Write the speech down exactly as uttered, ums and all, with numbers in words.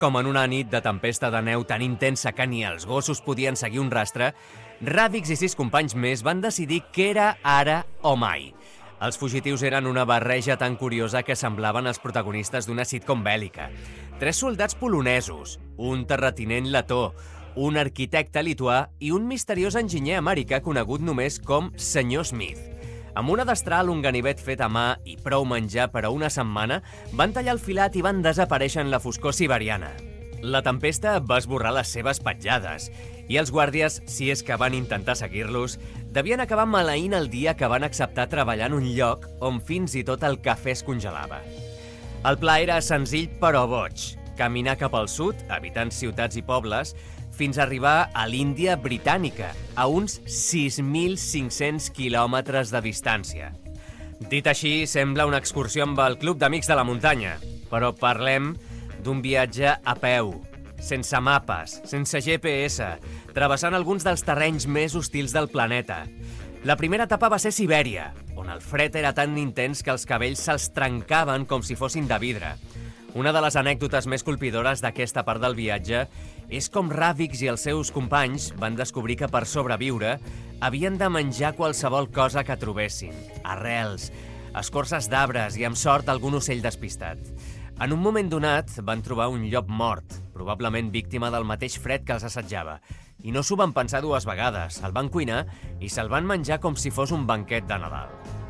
Com en una nit de tempesta de neu tan intensa que ni els gossos podien seguir un rastre, Radix i sis companys més van decidir que era ara o mai. Els fugitius eren una barreja tan curiosa que semblaven els protagonistes d'una sitcom bèl·lica. Tres soldats polonesos, un terratinent letó, un arquitecte lituà i un misteriós enginyer americà conegut només com senyor Smith. Amb una destral, un ganivet fet a mà i prou menjar per a una setmana, van tallar el filat i van desaparèixer en la foscor siberiana. La tempesta va esborrar les seves petjades i els guàrdies, si és que van intentar seguir-los, devien acabar maleint el dia que van acceptar treballar en un lloc on fins i tot el cafè es congelava. El pla era senzill però boig: caminar cap al sud, evitant ciutats i pobles, fins a arribar a l'Índia britànica, a uns sis mil cinc-cents quilòmetres de distància. Dit així, sembla una excursió amb el Club d'Amics de la Muntanya, però parlem d'un viatge a peu, sense mapes, sense G P S, travessant alguns dels terrenys més hostils del planeta. La primera etapa va ser Sibèria, on el fred era tan intens que els cabells se'ls trencaven com si fossin de vidre. Una de les anècdotes més colpidores d'aquesta part del viatge és com Radix i els seus companys van descobrir que per sobreviure havien de menjar qualsevol cosa que trobessin: arrels, escorces d'arbres i, amb sort, algun ocell despistat. En un moment donat van trobar un llop mort, probablement víctima del mateix fred que els assetjava, i no s'ho van pensar dues vegades, el van cuinar i se'l van menjar com si fos un banquet de Nadal.